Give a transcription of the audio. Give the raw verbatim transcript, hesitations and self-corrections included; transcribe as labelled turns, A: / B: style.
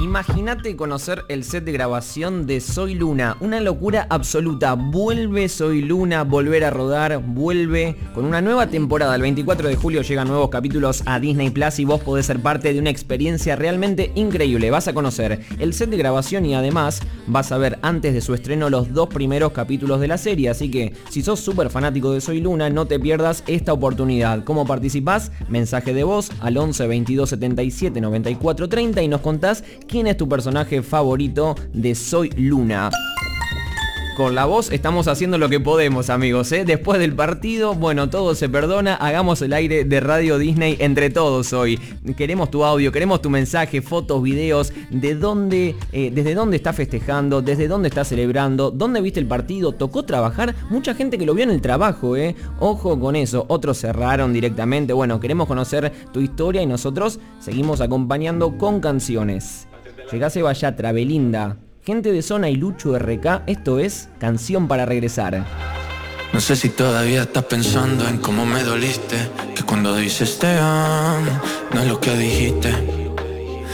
A: Imagínate conocer el set de grabación de Soy Luna, una locura absoluta. Vuelve Soy Luna, volver a rodar, vuelve con una nueva temporada. El veinticuatro de julio llegan nuevos capítulos a Disney Plus y vos podés ser parte de una experiencia realmente increíble. Vas a conocer el set de grabación y además vas a ver antes de su estreno los dos primeros capítulos de la serie. Así que si sos súper fanático de Soy Luna, no te pierdas esta oportunidad. ¿Cómo participás? Mensaje de voz al once veintidós setenta y siete noventa y cuatro treinta y nos contás quién es tu personaje favorito de Soy Luna. Con la voz estamos haciendo lo que podemos, amigos, ¿eh? Después del partido, bueno, todo se perdona. Hagamos el aire de Radio Disney entre todos hoy. Queremos tu audio, queremos tu mensaje, fotos, videos, de dónde, eh, desde dónde está festejando, desde dónde está celebrando, dónde viste el partido, tocó trabajar. Mucha gente que lo vio en el trabajo, ¿eh? Ojo con eso, otros cerraron directamente. Bueno, queremos conocer tu historia y nosotros seguimos acompañando con canciones. Llegase Vallatra, Belinda, Gente de Zona y Lucho R K, esto es Canción para Regresar.
B: No sé si todavía estás pensando en cómo me doliste, que cuando dices te amo, no es lo que dijiste.